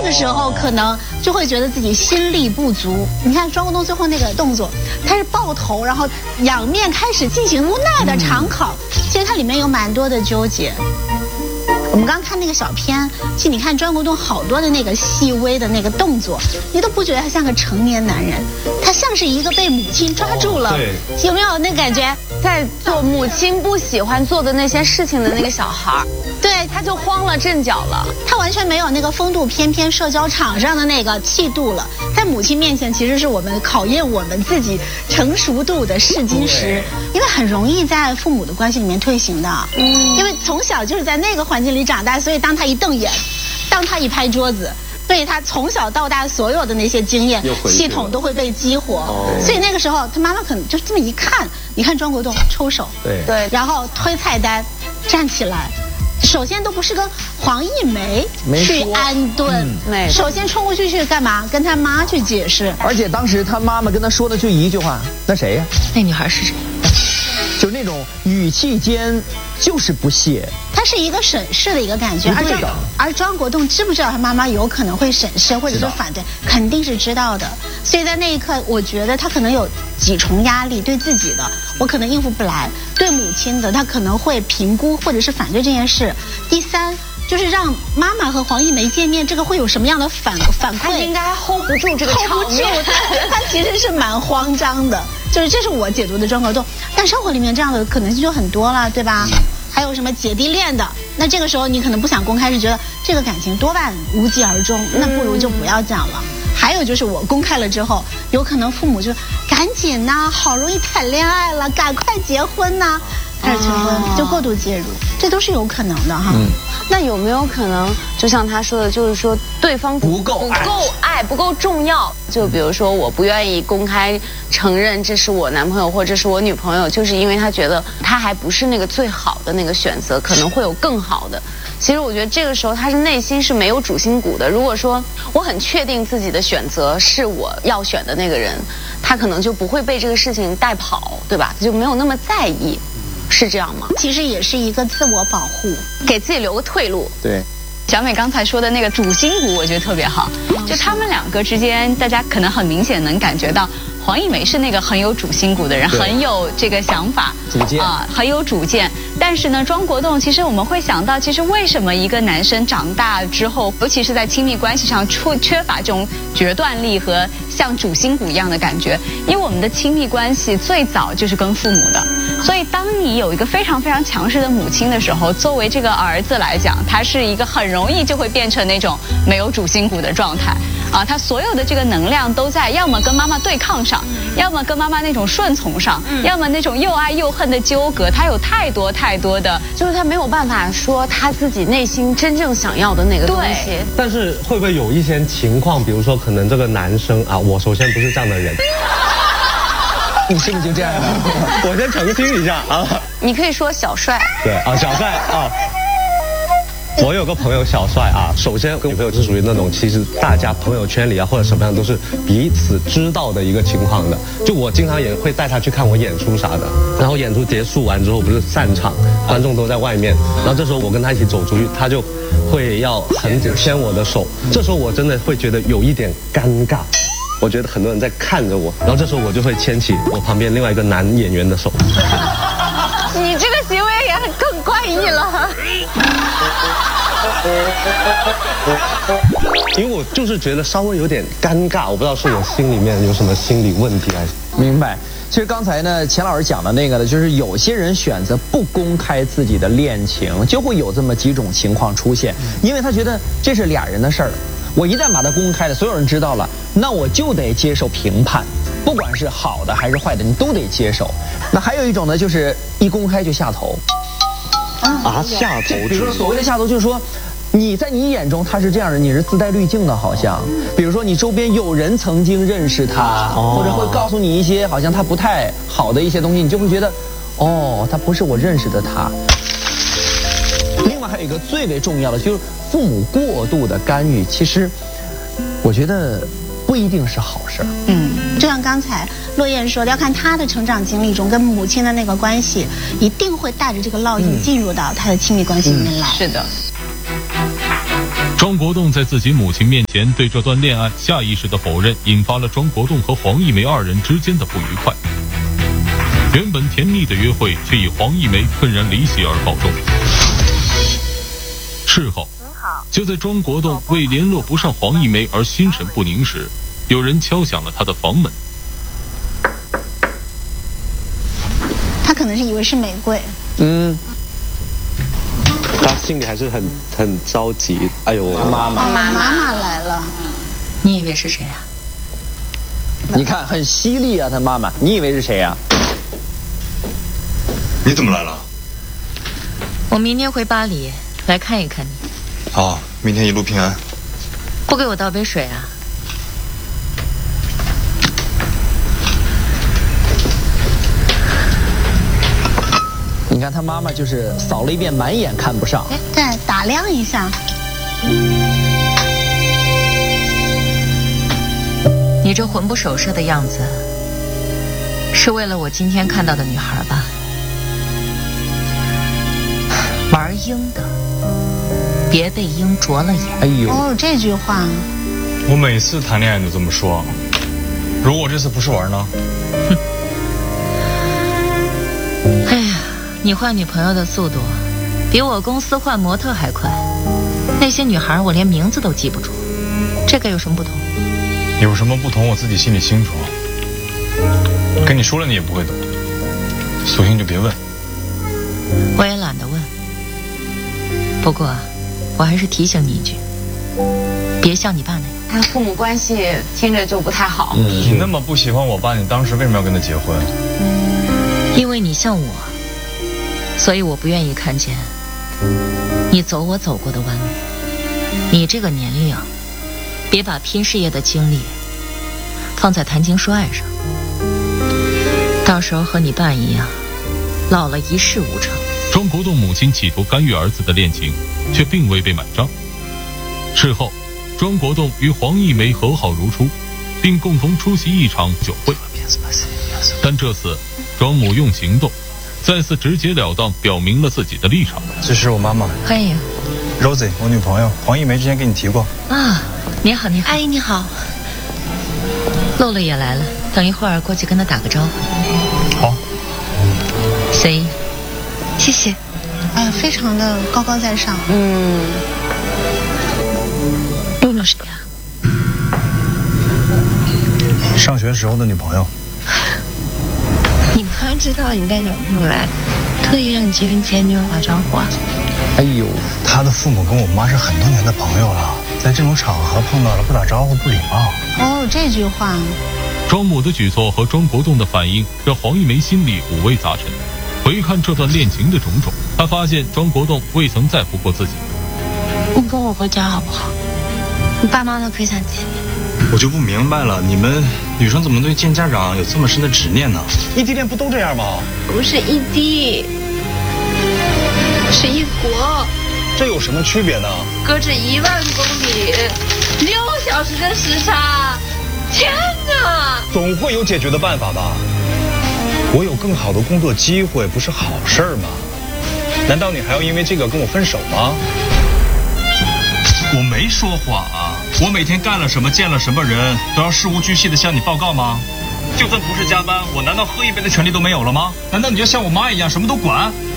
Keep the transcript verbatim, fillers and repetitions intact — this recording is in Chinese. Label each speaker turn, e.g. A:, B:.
A: 个时候可能就会觉得自己心力不足。你看庄国栋最后那个动作，他是抱头，然后仰面开始进行无奈的长考，其实它里面有蛮多的纠结。我们刚看那个小片，其实你看庄国栋好多的那个细微的那个动作，你都不觉得他像个成年男人，他像是一个被母亲抓住了，
B: 对，
A: 有没有那感觉？
C: 在做母亲不喜欢做的那些事情的那个小孩，
A: 对，
C: 他就慌了阵脚了，
A: 他完全没有那个风度翩翩社交场上的那个气度了。在母亲面前，其实是我们考验我们自己成熟度的试金石，因为很容易在父母的关系里面退行的。嗯，因为从小就是在那个环境里长大，所以当他一瞪眼，当他一拍桌子，所以他从小到大所有的那些经验系统都会被激活。哦，所以那个时候他妈妈可能就这么一看，你看庄国栋抽手，
B: 对
C: 对，
A: 然后推菜单，站起来。首先都不是跟黄一梅去安顿，
C: 嗯、
A: 首先冲过去去干嘛？跟他妈去解释。
D: 而且当时他妈妈跟他说的就一句话：“那谁呀？
E: 那女孩是谁？”
D: 就那种语气间就是不屑。
A: 他是一个审视的一个感觉，而庄而庄国栋知不知道他妈妈有可能会审视或者是反对，肯定是知道的。所以在那一刻，我觉得他可能有几重压力，对自己的我可能应付不来，对母亲的他可能会评估或者是反对这件事。第三，就是让妈妈和黄一梅见面，这个会有什么样的反反馈？
C: 他应该 hold 不住这个场面，
A: hold 不住，他他其实是蛮慌张的，就是这是我解读的庄国栋。但生活里面这样的可能性就很多了，对吧？还有什么姐弟恋的？那这个时候你可能不想公开，是觉得这个感情多半无疾而终，那不如就不要讲了。还有就是我公开了之后，有可能父母就赶紧呐、啊，好容易谈恋爱了，赶快结婚呐、啊，开始求婚，就过度介入，这都是有可能的哈。嗯，
C: 那有没有可能，就像他说的，就是说对方
D: 不够
C: 不够爱，不够重要？就比如说，我不愿意公开承认这是我男朋友或者是我女朋友，就是因为他觉得他还不是那个最好的那个选择，可能会有更好的。其实我觉得这个时候他是内心是没有主心骨的。如果说我很确定自己的选择是我要选的那个人，他可能就不会被这个事情带跑，对吧？他就没有那么在意，是这样吗？
A: 其实也是一个自我保护，
C: 给自己留个退路。
D: 对。
E: 小美刚才说的那个主心骨，我觉得特别好。就他们两个之间，大家可能很明显能感觉到，黄一梅是那个很有主心骨的人，很有这个想法，
D: 主见
E: 啊、呃，很有主见。但是呢，庄国栋其实我们会想到，其实为什么一个男生长大之后，尤其是在亲密关系上出缺乏这种决断力和像主心骨一样的感觉？因为我们的亲密关系最早就是跟父母的，所以当你有一个非常非常强势的母亲的时候，作为这个儿子来讲，他是一个很容易就会变成那种没有主心骨的状态啊，他所有的这个能量都在要么跟妈妈对抗上，要么跟妈妈那种顺从上，要么那种又爱又恨的纠葛，他有太多太多的，
C: 就是他没有办法说他自己内心真正想要的那个东西。
B: 但是会不会有一些情况，比如说可能这个男生啊，我首先不是这样的人。
D: 你是不是就这样？
B: 我先澄清一下啊。
C: 你可以说小帅。
B: 对啊，小帅啊。我有个朋友小帅啊，首先跟女朋友是属于那种其实大家朋友圈里啊或者什么样都是彼此知道的一个情况的。就我经常也会带他去看我演出啥的，然后演出结束完之后不是散场，观众都在外面，然后这时候我跟他一起走出去，他就会要很牵我的手，这时候我真的会觉得有一点尴尬。我觉得很多人在看着我，然后这时候我就会牵起我旁边另外一个男演员的手。
C: 你这个行为也更怪异了。
B: 因为我就是觉得稍微有点尴尬，我不知道是我心里面有什么心理问题还是。
D: 明白。其实刚才呢，钱老师讲的那个呢，就是有些人选择不公开自己的恋情，就会有这么几种情况出现，因为他觉得这是俩人的事儿。我一旦把它公开了，所有人知道了，那我就得接受评判，不管是好的还是坏的，你都得接受。那还有一种呢，就是一公开就下头。
B: 啊，下头。
D: 比如说所谓的下头，就是说，你在你眼中他是这样的，你是自带滤镜的，好像。比如说你周边有人曾经认识他，或者会告诉你一些好像他不太好的一些东西，你就会觉得，哦，他不是我认识的他。另外还有一个最为重要的，就是父母过度的干预，其实我觉得不一定是好事儿。
A: 嗯，就像刚才落雁说的，要看他的成长经历中跟母亲的那个关系，一定会带着这个烙印进入到他的亲密关系里面来。
E: 是的。
F: 庄国栋在自己母亲面前对这段恋爱下意识的否认，引发了庄国栋和黄一梅二人之间的不愉快。原本甜蜜的约会，却以黄一梅愤然离席而告终。事后，就在庄国栋为联络不上黄一梅而心神不宁时，有人敲响了他的房门。
A: 他可能是以为是玫瑰。
B: 嗯。他心里还是很很着急。哎呦，
D: 妈妈，
A: 妈妈来了。
G: 你以为是谁啊？
D: 你看很犀利啊，他妈妈。你以为是谁啊？
H: 你怎么来了？
G: 我明天回巴黎，来看一看你。
H: 好，明天一路平安。
G: 不给我倒杯水啊？
D: 你看他妈妈就是扫了一遍，满眼看不上。
A: 哎，再打量一下。
G: 你这魂不守舍的样子，是为了我今天看到的女孩吧？玩鹰的，别被鹰啄了眼。
D: 哎呦，
A: 哦，这句话。
H: 我每次谈恋爱都这么说，如果这次不是玩呢？
G: 哼。哎呀，你换女朋友的速度，比我公司换模特还快。那些女孩我连名字都记不住，这个有什么不同？
H: 有什么不同，我自己心里清楚。跟你说了，你也不会懂，索性就别问。
G: 我也懒得问。不过，我还是提醒你一句，别像你爸那样。
C: 他父母关系听着就不太好。
H: 嗯、你那么不喜欢我爸，你当时为什么要跟他结婚？
G: 因为你像我，所以我不愿意看见你走我走过的弯路。你这个年龄，别把拼事业的精力放在谈情说爱上，到时候和你爸一样，老了一事无成。
F: 庄国栋母亲企图干预儿子的恋情，却并未被买账。事后，庄国栋与黄一梅和好如初，并共同出席一场酒会。但这次，庄母用行动再次直截了当表明了自己的立场。
H: 这是我妈妈，
G: 欢迎
H: Rosie， 我女朋友黄一梅，之前跟你提过
G: 啊。你好，你好，
C: 阿姨你好。
G: 露露也来了，等一会儿过去跟她打个招呼。
H: 好。
G: 随意。
C: 谢谢。
A: 哎呀，非常的高高在上。
C: 嗯。露露谁呀？
H: 上学时候的女朋友。
C: 你妈知道你带女朋友来，特意让你去跟前女友打招呼啊？
D: 哎呦，
H: 他的父母跟我妈是很多年的朋友了，在这种场合碰到了不打招呼不礼貌。
A: 哦，这句话。
F: 庄母的举措和庄国栋的反应让黄一梅心里五味杂陈。回看这段恋情的种种，她发现庄国栋未曾在乎过自己。
C: 你跟我回家好不好？你爸妈都可以想见你。
H: 我就不明白了，你们女生怎么对见家长有这么深的执念呢？异地恋不都这样吗？
C: 不是异地，是异国。
H: 这有什么区别呢？
C: 隔着一万公里，六小时的时差，天哪！
H: 总会有解决的办法吧？我有更好的工作机会，不是好事吗？难道你还要因为这个跟我分手吗？我没说谎啊！我每天干了什么，见了什么人，都要事无巨细的向你报告吗？就算不是加班，我难道喝一杯的权利都没有了吗？难道你就像我妈一样什么都管？